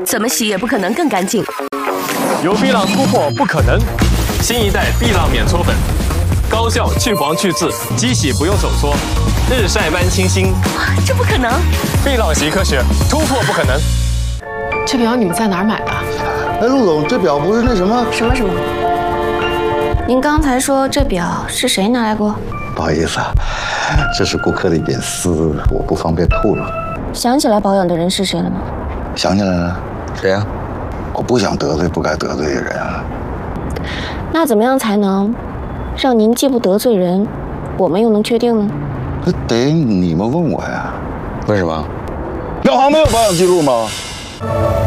怎么洗也不可能更干净。 有碧浪突破不可能，新一代碧浪免搓粉，高效去黄去渍，机洗不用手搓，日晒般清新。 这不可能！ 碧浪习科学，突破不可能。 这表你们在哪儿买的？ 哎，陆总，这表不是那什么？ 什么？您刚才说这表是谁拿来过？ 不好意思啊，这是顾客的隐私，我不方便透露。 想起来保养的人是谁了吗？ 想起来了，谁呀？我不想得罪不该得罪的人啊。 那怎么样才能让您既不得罪人，我们又能确定呢？ 那得你们问我呀。 为什么？ 表行没有保养记录吗？